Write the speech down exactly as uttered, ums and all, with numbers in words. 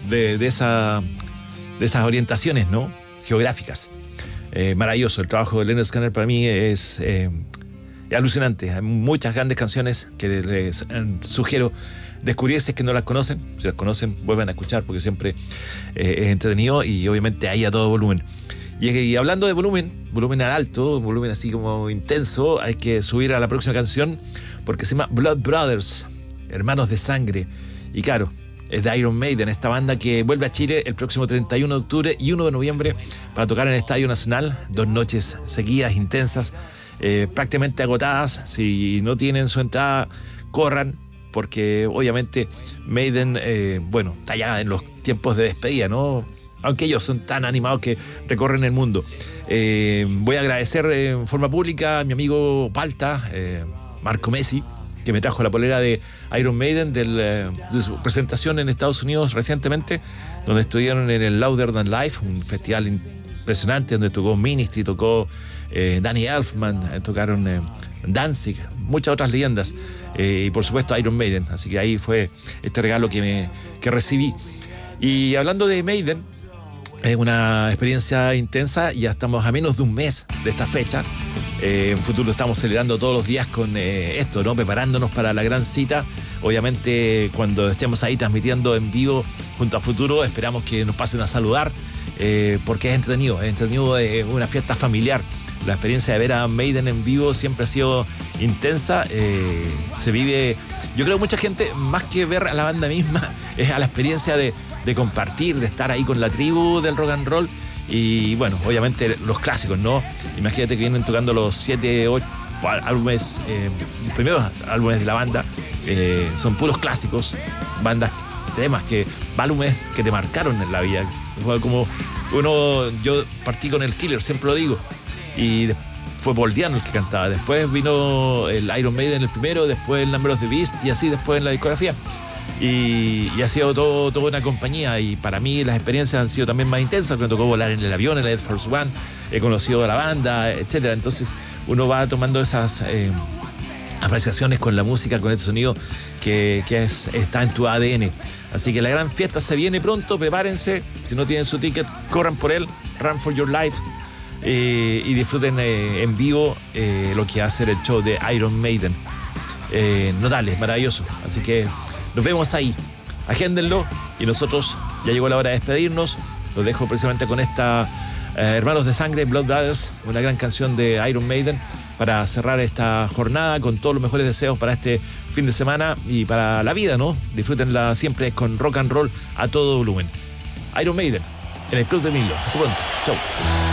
de, de, esa, de esas orientaciones, ¿no? Geográficas. Eh, maravilloso. El trabajo de Lynyrd Skynyrd para mí es, eh, es alucinante. Hay muchas grandes canciones que les eh, sugiero descubrir si es que no las conocen. Si las conocen, vuelvan a escuchar porque siempre eh, es entretenido y obviamente ahí a todo volumen. Y, y hablando de volumen, volumen al alto, volumen así como intenso, hay que subir a la próxima canción porque se llama Blood Brothers, Hermanos de Sangre. Y claro, es de Iron Maiden, esta banda que vuelve a Chile el próximo treinta y uno de octubre y uno de noviembre para tocar en el Estadio Nacional. Dos noches seguidas, intensas, eh, prácticamente agotadas. Si no tienen su entrada, corran, porque obviamente Maiden, eh, bueno, está ya en los tiempos de despedida, ¿no? Aunque ellos son tan animados que recorren el mundo. Eh, voy a agradecer en forma pública a mi amigo Palta, eh, Marco Messi, que me trajo la polera de Iron Maiden del, eh, de su presentación en Estados Unidos recientemente, donde estuvieron en el Louder Than Life, un festival impresionante donde tocó Ministry, tocó eh, Danny Elfman, eh, tocaron eh, Danzig, muchas otras leyendas, eh, y por supuesto Iron Maiden. Así que ahí fue este regalo que, me, que recibí. Y hablando de Maiden, es una experiencia intensa. Ya estamos a menos de un mes de esta fecha. Eh, en futuro estamos celebrando todos los días con eh, esto, ¿no? Preparándonos para la gran cita. Obviamente, cuando estemos ahí transmitiendo en vivo junto a Futuro, esperamos que nos pasen a saludar, eh, porque es entretenido, es entretenido, es una fiesta familiar. La experiencia de ver a Maiden en vivo siempre ha sido intensa. Eh, se vive, yo creo que mucha gente, más que ver a la banda misma, es a la experiencia de de compartir, de estar ahí con la tribu del rock and roll. Y bueno, obviamente los clásicos, ¿no? Imagínate que vienen tocando los siete, ocho álbumes, eh, los primeros álbumes de la banda, eh, son puros clásicos, bandas, temas, que álbumes que te marcaron en la vida. Como uno, yo partí con el Killer, siempre lo digo, y fue Paul Diano el que cantaba. Después vino el Iron Maiden el primero, después el Number of the Beast, y así después en la discografía. Y, y ha sido todo, toda una compañía, y para mí las experiencias han sido también más intensas. Me tocó volar en el avión, en el Air Force One, he conocido a la banda, etcétera. Entonces uno va tomando esas eh, apreciaciones con la música, con este sonido que, que es, está en tu A D N. Así que la gran fiesta se viene pronto, prepárense. Si no tienen su ticket, corran por él, Run for Your Life, eh, y disfruten eh, en vivo eh, lo que va a ser el show de Iron Maiden. Eh, notable, maravilloso. Así que nos vemos ahí, agéndenlo, y nosotros ya llegó la hora de despedirnos. Los dejo precisamente con esta eh, Hermanos de Sangre, Blood Brothers, una gran canción de Iron Maiden, para cerrar esta jornada con todos los mejores deseos para este fin de semana y para la vida, ¿no? Disfrútenla siempre con rock and roll a todo volumen. Iron Maiden, en el Club de Milo. Hasta pronto. Chau.